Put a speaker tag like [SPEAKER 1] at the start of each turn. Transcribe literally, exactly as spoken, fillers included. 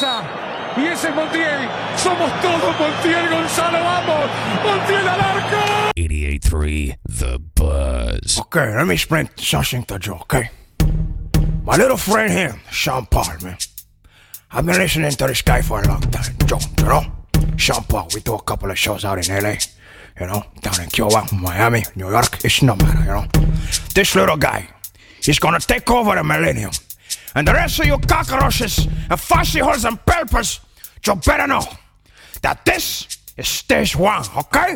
[SPEAKER 1] cabeza. Y ese es Montiel. Somos todos Montiel, Gonzalo. Vamos. Montiel al arco.
[SPEAKER 2] eighty-eight point three The Buzz.
[SPEAKER 3] Okay, let me explain something to you, okay? My little friend here, Sean Paul, man. I've been listening to this guy for a long time, Joe, you know? Sean Paul, we do a couple of shows out in L A, you know, down in Cuba, Miami, New York, it's no matter, you know? This little guy, he's gonna take over the millennium. And the rest of you cockroaches and fussy holes and purples, you better know that this is stage one, okay?